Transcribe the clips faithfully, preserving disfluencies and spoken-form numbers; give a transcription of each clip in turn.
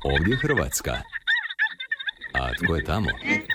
Ovdje je Hrvatska. A tko je tamo?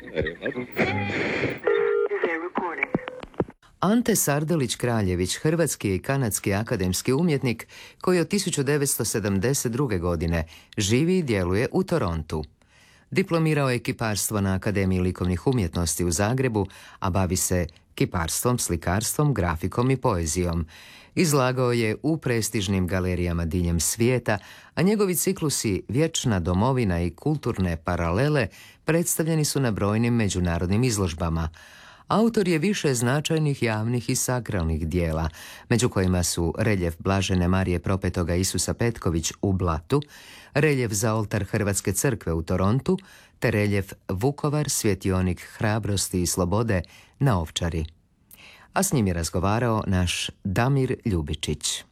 Ante Sardelić-Kraljević, hrvatski i kanadski akademski umjetnik koji od tisuću devetsto sedamdeset druge. godine živi i djeluje u Torontu. Diplomirao je kiparstvo na Akademiji likovnih umjetnosti u Zagrebu, a bavi se kiparstvom, slikarstvom, grafikom i poezijom. Izlagao je u prestižnim galerijama diljem svijeta, a njegovi ciklusi Vječna domovina i Kulturne paralele predstavljeni su na brojnim međunarodnim izložbama. Autor je više značajnih javnih i sakralnih dijela, među kojima su reljef Blažene Marije Propetoga Isusa Petković u Blatu, reljef za oltar Hrvatske crkve u Torontu, te reljef Vukovar, svjetionik hrabrosti i slobode na Ovčari. A s njim je razgovarao naš Damir Ljubičić.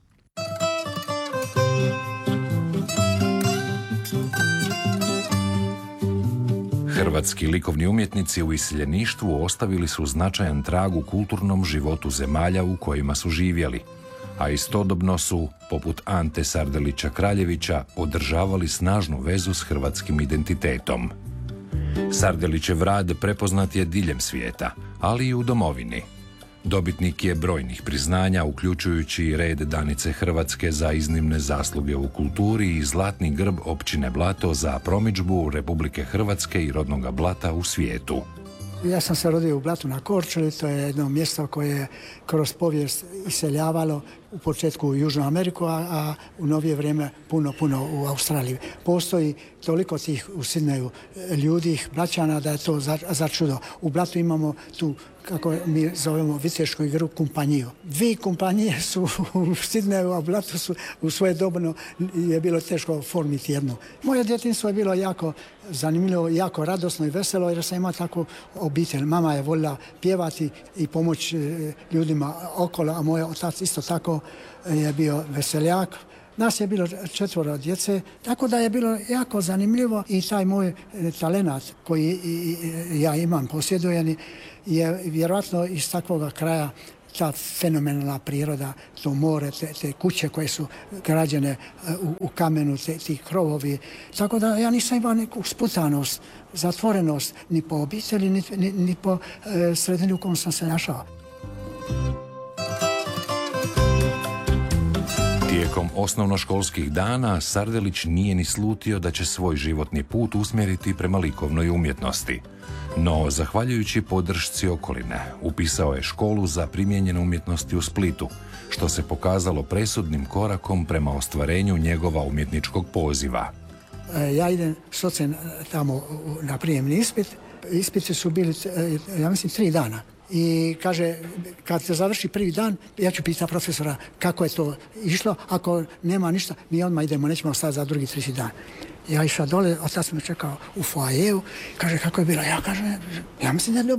Hrvatski likovni umjetnici u iseljeništvu ostavili su značajan trag u kulturnom životu zemalja u kojima su živjeli, a istodobno su, poput Ante Sardelića-Kraljevića, održavali snažnu vezu s hrvatskim identitetom. Sardelićev rad prepoznat je diljem svijeta, ali i u domovini. Dobitnik je brojnih priznanja, uključujući i red Danice Hrvatske za iznimne zasluge u kulturi i zlatni grb općine Blato za promidžbu Republike Hrvatske i rodnoga Blata u svijetu. Ja sam se rodio u Blatu na Korčuli, to je jedno mjesto koje je kroz povijest iseljavalo u početku u Južnu Ameriku, a, a u novije vrijeme puno, puno u Australiji. Postoji toliko tih u Sidneju ljudi, braćana, da je to za, za čudo. U Blatu imamo tu, kako mi zovemo, viteško igru kumpaniju. Dvije kompanije su u Sidneju, a u Blatu su u svoje dobno je bilo teško oformiti jednu. Moje djetinjstvo je bilo jako zanimljivo, jako radosno i veselo, jer sam imao takvu obitelj. Mama je voljela pjevati i pomoći ljudima okolo, a moj otac isto tako je bio veseljak. Nas je bilo četvoro djece, tako da je bilo jako zanimljivo i taj moj talenat koji ja imam posjedujeni je vjerojatno iz takvog kraja, ta fenomenalna priroda, to more, te, te kuće koje su građene u, u kamenu, te, ti krovovi. Tako da ja nisam imao neku sputanost, zatvorenost ni po obitelji, ni, ni, ni po e, sredini u kojem sam se našao. Tijekom osnovnoškolskih dana Sardelić nije ni slutio da će svoj životni put usmjeriti prema likovnoj umjetnosti. No, zahvaljujući podršci okoline, upisao je školu za primijenjene umjetnosti u Splitu, što se pokazalo presudnim korakom prema ostvarenju njegova umjetničkog poziva. Ja idem s ocem tamo na prijemni ispit. Ispiti su bili, ja mislim, tri dana. I kaže, kad se završi prvi dan, ja ću pitati profesora kako je to išlo. Ako nema ništa, mi odmah idemo, nećemo ostati za drugi, treći dan. Ja išao dole, otac me čekao u foajeju, kaže kako je bilo. Ja kažem, ja mislim da je